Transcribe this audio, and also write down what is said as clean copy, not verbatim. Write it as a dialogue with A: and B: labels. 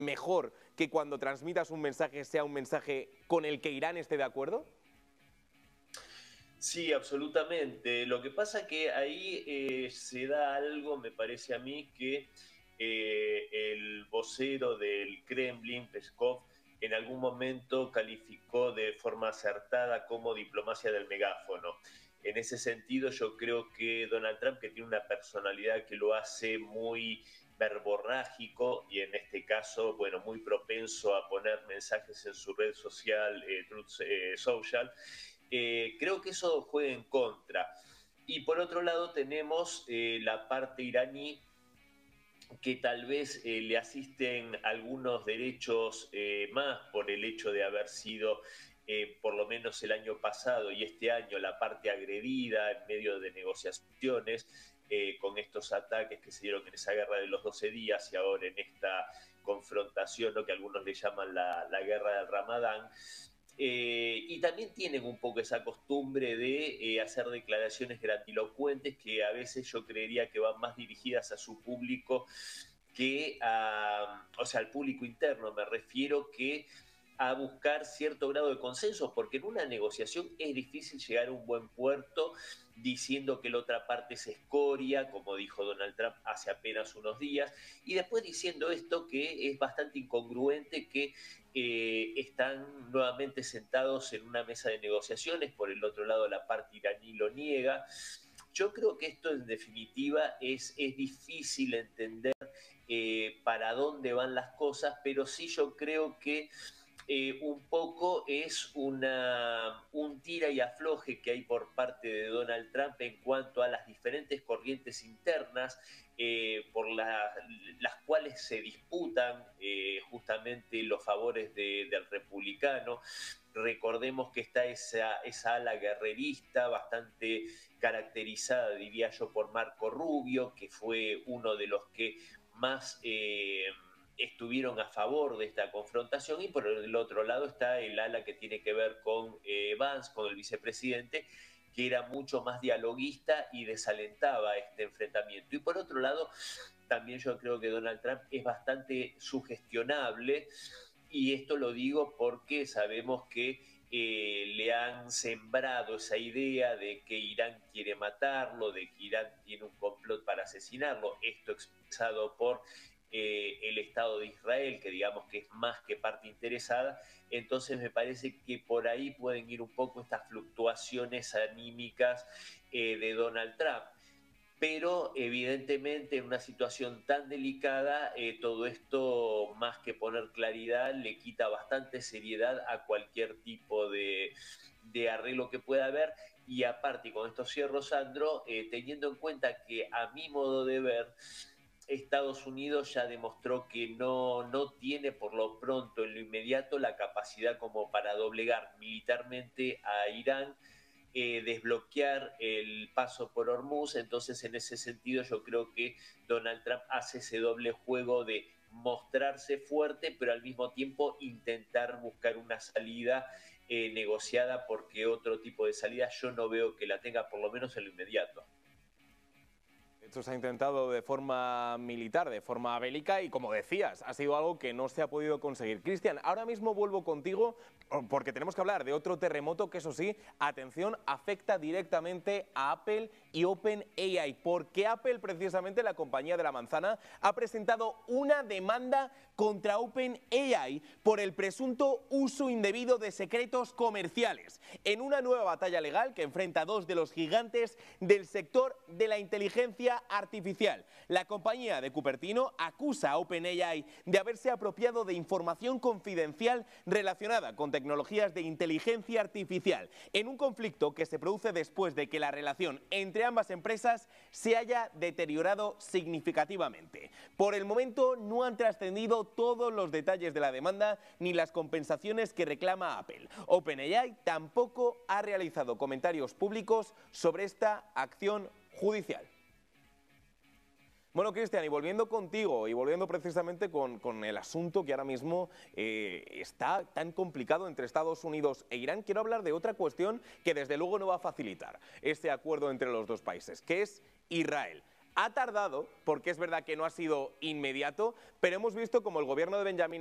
A: mejor que cuando transmitas un mensaje sea un mensaje con el que Irán esté de acuerdo?
B: Sí, absolutamente. Lo que pasa que ahí se da algo, me parece a mí, que el vocero del Kremlin, Peskov, en algún momento calificó de forma acertada como diplomacia del megáfono. En ese sentido, yo creo que Donald Trump, que tiene una personalidad que lo hace muy verborrágico y en este caso, bueno, muy propenso a poner mensajes en su red social, Truth Social, creo que eso juega en contra. Y por otro lado tenemos la parte iraní que tal vez le asisten algunos derechos más por el hecho de haber sido, por lo menos el año pasado y este año, la parte agredida en medio de negociaciones con estos ataques que se dieron en esa guerra de los 12 días y ahora en esta confrontación, ¿no?, que algunos le llaman la guerra del Ramadán. Y también tienen un poco esa costumbre de hacer declaraciones grandilocuentes que a veces yo creería que van más dirigidas a su público que o sea, al público interno, me refiero que a buscar cierto grado de consenso, porque en una negociación es difícil llegar a un buen puerto diciendo que la otra parte es escoria, como dijo Donald Trump hace apenas unos días, y después diciendo esto que es bastante incongruente, que están nuevamente sentados en una mesa de negociaciones, por el otro lado la parte iraní lo niega. Yo creo que esto en definitiva es difícil entender para dónde van las cosas, pero sí yo creo que un poco es un tira y afloje que hay por parte de Donald Trump en cuanto a las diferentes corrientes internas por las cuales se disputan justamente los favores del republicano. Recordemos que está esa ala guerrerista bastante caracterizada, diría yo, por Marco Rubio, que fue uno de los que más estuvieron a favor de esta confrontación, y por el otro lado está el ala que tiene que ver con Vance, con el vicepresidente, que era mucho más dialoguista y desalentaba este enfrentamiento. Y por otro lado, también yo creo que Donald Trump es bastante sugestionable, y esto lo digo porque sabemos que le han sembrado esa idea de que Irán quiere matarlo, de que Irán tiene un complot para asesinarlo, esto expresado por el Estado de Israel, que digamos que es más que parte interesada. Entonces me parece que por ahí pueden ir un poco estas fluctuaciones anímicas de Donald Trump. Pero evidentemente en una situación tan delicada, todo esto, más que poner claridad, le quita bastante seriedad a cualquier tipo de arreglo que pueda haber. Y aparte, y con esto cierro, Sandro, teniendo en cuenta que a mi modo de ver, Estados Unidos ya demostró que no tiene por lo pronto, en lo inmediato, la capacidad como para doblegar militarmente a Irán, desbloquear el paso por Hormuz. Entonces, en ese sentido, yo creo que Donald Trump hace ese doble juego de mostrarse fuerte, pero al mismo tiempo intentar buscar una salida negociada, porque otro tipo de salida yo no veo que la tenga, por lo menos en lo inmediato.
A: Esto se ha intentado de forma militar, de forma bélica y, como decías, ha sido algo que no se ha podido conseguir. Cristian, ahora mismo vuelvo contigo porque tenemos que hablar de otro terremoto que, eso sí, atención, afecta directamente a Apple y OpenAI, porque Apple, precisamente la compañía de la manzana, ha presentado una demanda contra OpenAI por el presunto uso indebido de secretos comerciales, en una nueva batalla legal que enfrenta a dos de los gigantes del sector de la inteligencia artificial. La compañía de Cupertino acusa a OpenAI de haberse apropiado de información confidencial relacionada con tecnologías de inteligencia artificial, en un conflicto que se produce después de que la relación entre ambas empresas se haya deteriorado significativamente. Por el momento no han trascendido todos los detalles de la demanda ni las compensaciones que reclama Apple. OpenAI tampoco ha realizado comentarios públicos sobre esta acción judicial. Bueno, Cristian, y volviendo contigo y volviendo precisamente con el asunto que ahora mismo está tan complicado entre Estados Unidos e Irán, quiero hablar de otra cuestión que desde luego no va a facilitar este acuerdo entre los dos países, que es Israel. Ha tardado, porque es verdad que no ha sido inmediato, pero hemos visto como el gobierno de Benjamín